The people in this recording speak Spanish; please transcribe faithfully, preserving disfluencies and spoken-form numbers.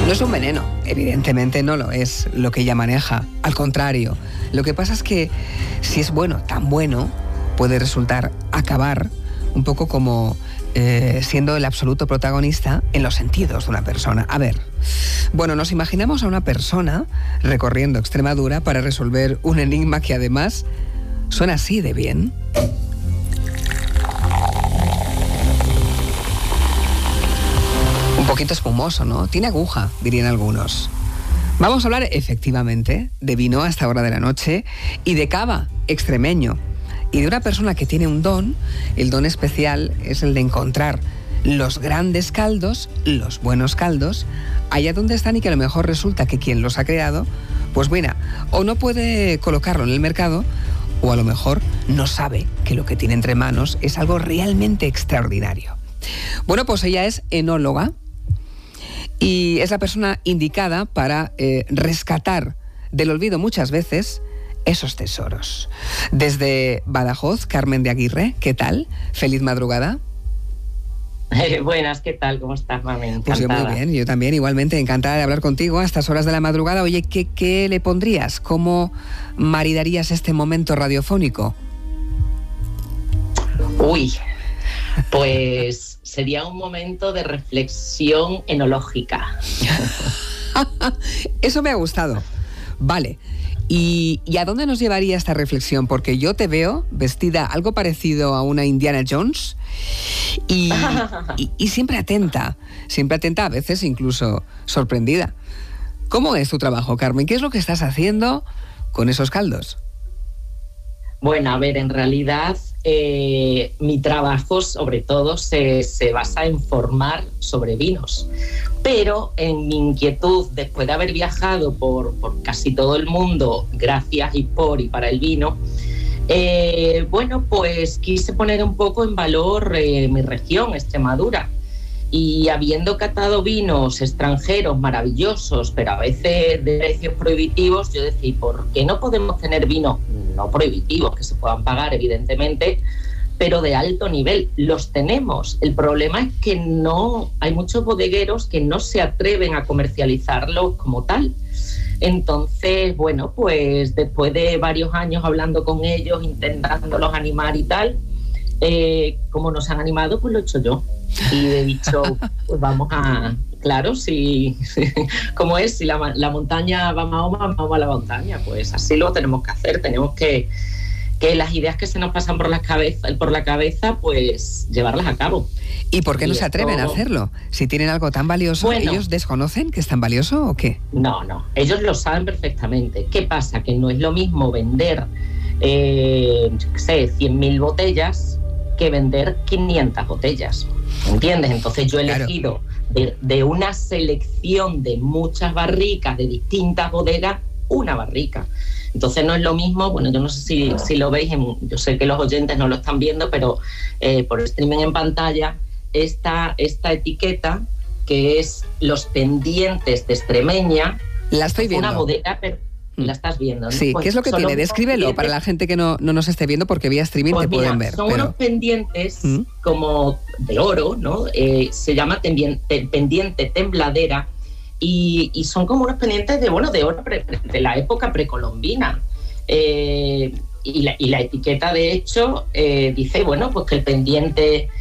No es un veneno, evidentemente no lo es lo que ella maneja. Al contrario, lo que pasa es que si es bueno, tan bueno, puede resultar acabar un poco como eh, siendo el absoluto protagonista en los sentidos de una persona. A ver, bueno, nos imaginamos a una persona recorriendo Extremadura para resolver un enigma que además suena así de bien. Un poquito espumoso, ¿no? Tiene aguja, dirían algunos. Vamos a hablar efectivamente de vino a esta hora de la noche y de cava extremeño. Y de una persona que tiene un don. El don especial es el de encontrar los grandes caldos, los buenos caldos, allá donde están, y que a lo mejor resulta que quien los ha creado, pues bueno, o no puede colocarlo en el mercado, o a lo mejor no sabe que lo que tiene entre manos es algo realmente extraordinario. Bueno, pues ella es enóloga y es la persona indicada para eh, rescatar del olvido muchas veces esos tesoros. Desde Badajoz, Carmen de Aguirre, ¿qué tal? Feliz madrugada. Eh, buenas, ¿qué tal? ¿Cómo estás, mami? Encantada. Pues yo muy bien, yo también, igualmente, encantada de hablar contigo a estas horas de la madrugada. Oye, ¿qué, qué le pondrías? ¿Cómo maridarías este momento radiofónico? Uy, pues sería un momento de reflexión enológica. Eso me ha gustado. Vale. ¿Y, ¿Y a dónde nos llevaría esta reflexión? Porque yo te veo vestida algo parecido a una Indiana Jones y, y, y siempre atenta, siempre atenta, a veces incluso sorprendida. ¿Cómo es tu trabajo, Carmen? ¿Qué es lo que estás haciendo con esos caldos? Bueno, a ver, en realidad eh, mi trabajo sobre todo se, se basa en formar sobre vinos, pero en mi inquietud, después de haber viajado por, por casi todo el mundo, gracias y por y para el vino, eh, bueno, pues quise poner un poco en valor eh, mi región, Extremadura. Y habiendo catado vinos extranjeros maravillosos, pero a veces de precios prohibitivos, yo decía, ¿por qué no podemos tener vinos no prohibitivos, que se puedan pagar, evidentemente, pero de alto nivel? Los tenemos. El problema es que no hay muchos bodegueros que no se atreven a comercializarlos como tal. Entonces, bueno, pues después de varios años hablando con ellos, intentándolos animar y tal, eh, como nos han animado, pues lo he hecho yo. Y he dicho, pues vamos a... Claro, si... ¿Cómo es? Si la, la montaña va a Mahoma, Mahoma a la montaña. Pues así lo tenemos que hacer. Tenemos que... que las ideas que se nos pasan por la cabeza, por la cabeza, pues llevarlas a cabo. ¿Y por qué y no se atreven esto... a hacerlo? Si tienen algo tan valioso, bueno, ¿ellos desconocen que es tan valioso o qué? No, no, ellos lo saben perfectamente. ¿Qué pasa? Que no es lo mismo vender, eh, yo qué sé, cien mil botellas que vender quinientas botellas, ¿entiendes? Entonces yo he elegido claro. de, de una selección de muchas barricas de distintas bodegas, una barrica. Entonces no es lo mismo, bueno, yo no sé si, si lo veis, en, yo sé que los oyentes no lo están viendo, pero eh, por streaming en pantalla, esta, esta etiqueta, que es los pendientes de Extremeña. La estoy viendo. Una bodega, pero la estás viendo, ¿no? Sí, pues, ¿qué es lo que tiene? Descríbelo para la gente que no, no nos esté viendo, porque vía streaming pues te mira, pueden ver. Son pero... unos pendientes ¿Mm? como de oro, ¿no? Eh, se llama pendiente, pendiente tembladera. Y, y son como unos pendientes de, bueno, de oro pre, pre, de la época precolombina. Eh, y, la, y la etiqueta, de hecho, eh, dice, bueno, pues que el pendiente